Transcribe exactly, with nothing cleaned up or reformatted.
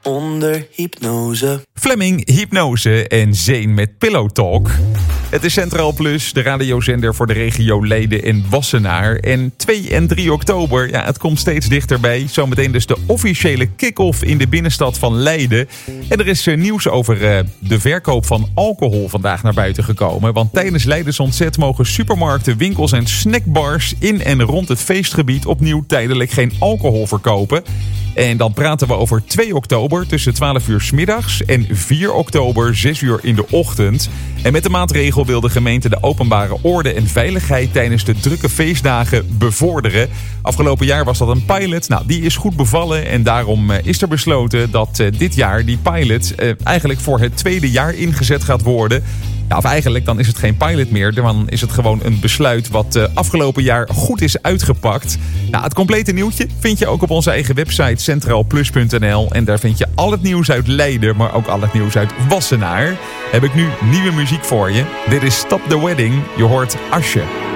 Onder hypnose. Fleming, hypnose en Zeen met Pillow Talk. Het is Centraal Plus, de radiozender voor de regio Leiden en Wassenaar. En twee en drie oktober, ja, het komt steeds dichterbij. Zometeen dus de officiële kick-off in de binnenstad van Leiden. En er is nieuws over uh, de verkoop van alcohol vandaag naar buiten gekomen. Want tijdens Leidens Ontzet mogen supermarkten, winkels en snackbars in en rond het feestgebied opnieuw tijdelijk geen alcohol verkopen. En dan praten we over twee oktober tussen twaalf uur 's middags en vier oktober zes uur in de ochtend. En met de maatregel wil de gemeente de openbare orde en veiligheid tijdens de drukke feestdagen bevorderen. Afgelopen jaar was dat een pilot. Nou, die is goed bevallen en daarom is er besloten dat dit jaar die pilot eigenlijk voor het tweede jaar ingezet gaat worden. Ja, of eigenlijk dan is het geen pilot meer. Dan is het gewoon een besluit wat uh, afgelopen jaar goed is uitgepakt. Nou, het complete nieuwtje vind je ook op onze eigen website centraal plus punt n l. En daar vind je al het nieuws uit Leiden, maar ook al het nieuws uit Wassenaar. Heb ik nu nieuwe muziek voor je. Dit is Stop the Wedding. Je hoort Asje.